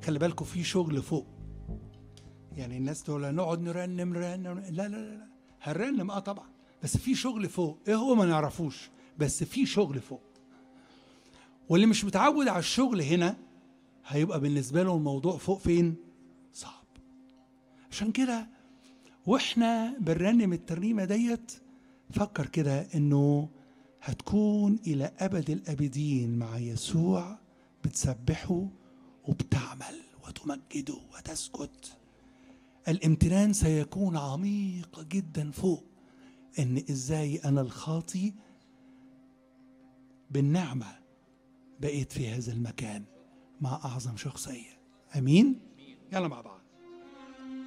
خلي بالكم في شغل فوق. يعني الناس تقول نقعد نرنم، لا لا لا، هنرنم طبعا، بس في شغل فوق. ايه هو ما نعرفوش، بس في شغل فوق. واللي مش متعود على الشغل هنا هيبقى بالنسبة له الموضوع فوق فين؟ صعب. عشان كده واحنا بنرنم الترنيمة ديت فكر كده انه هتكون الى ابد الابدين مع يسوع، بتسبحه وبتعمل وتمجده وتسجد. الامتنان سيكون عميق جدا فوق، ان ازاي انا الخاطي بالنعمة بقيت في هذا المكان مع اعظم شخصية. امين. يلا مع بعض.